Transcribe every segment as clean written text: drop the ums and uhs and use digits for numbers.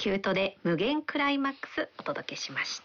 キュートで無限クライマックスお届けしました。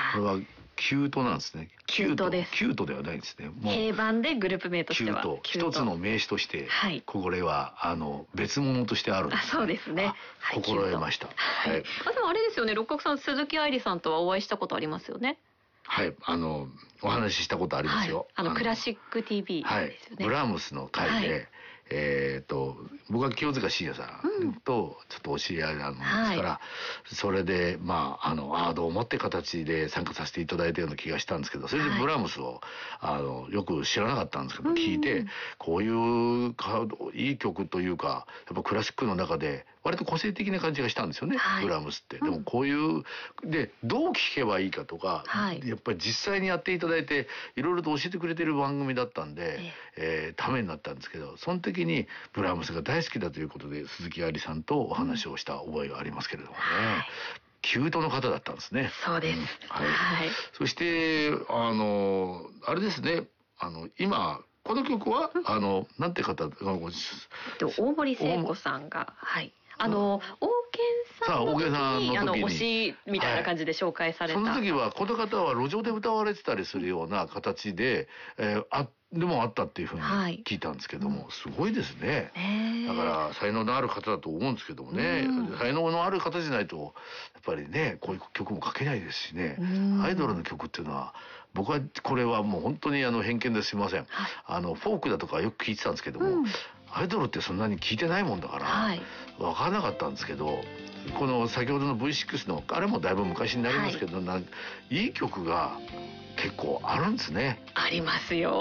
これはキュートなんですね。 キュートです。 キュートではないんですね。もう定番でグループ名としてはキュート一つの名詞として、 はい、 これは別物としてあるんです、ね。 そうですね。 心得ました。 はい。でもあれですよね。六角さん、鈴木愛理さんとはお会いしたことありますよね。 はい、お話ししたことありますよ。 クラシック TV ですよね。 ブラームスの会で、僕は清塚信也さんとちょっとお知り合いなんですから、それでどうもって形で参加させていただいたような気がしたんですけど、それでブラームスをよく知らなかったんですけど、聞いてこういういい曲というか、やっぱクラシックの中で割と個性的な感じがしたんですよね、ブラームスって。でもこういうでどう聴けばいいかとか、やっぱり実際にやっていただいていろいろと教えてくれてる番組だったんで、ためになったんですけど、その時にブラームスが大好きだということで鈴木愛理さんとお話をした覚えがありますけれどもね、キュートの方だったんですね。 そうです、 そしてあれですね、今この曲はなんて方、 大森聖子さんが王健さんの時に推しみたいな感じで紹介された、 その時はこの方は路上で歌われてたりするような形で、でもあったっていうふうに聞いたんですけども、すごいですね。だから才能のある方だと思うんですけどもね、才能のある方じゃないとやっぱりね、こういう曲も書けないですしね。アイドルの曲っていうのは、僕はこれはもう本当に偏見ですいません。フォークだとかよく聞いてたんですけども、アイドルってそんなに聞いてないもんだから分からなかったんですけど、この先ほどの V6 のあれもだいぶ昔になりますけど、いい曲が結構あるんですね。 ありますよ。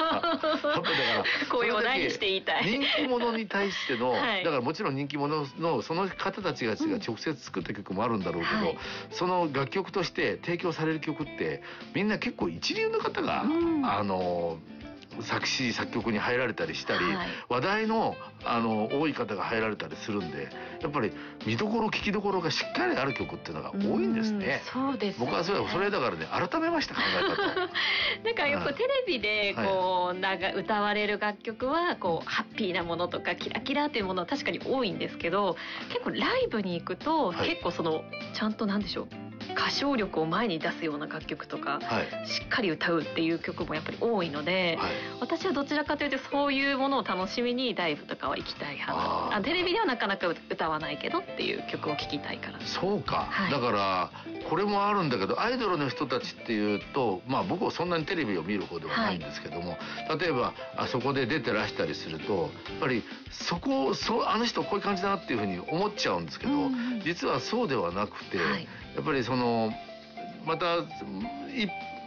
こういうお題にして言いたい。 人気者に対しての、だからもちろん人気者のその方たちが直接作った曲もあるんだろうけど、その楽曲として提供される曲ってみんな結構一流の方が、作詞作曲に入られたりしたり、話題の多い方が入られたりするんで、やっぱり見どころ聞きどころがしっかりある曲っていうのが多いんですね。 そうですね。 僕はそれだからね、改めました考え方。 なんかよくテレビで歌われる楽曲はハッピーなものとかキラキラっていうものは確かに多いんですけど、結構ライブに行くと結構ちゃんとなんでしょう、歌唱力を前に出すような楽曲とか、しっかり歌うっていう曲もやっぱり多いので、私はどちらかというとそういうものを楽しみにライブとかは行きたい派。テレビではなかなか歌わないけどっていう曲を聴きたいから。 そうか、だからこれもあるんだけど、アイドルの人たちっていうと、僕はそんなにテレビを見る方ではないんですけども、例えばそこで出てらしたりすると、やっぱりあの人こういう感じだなっていうふうに思っちゃうんですけど、実はそうではなくて、やっぱりまた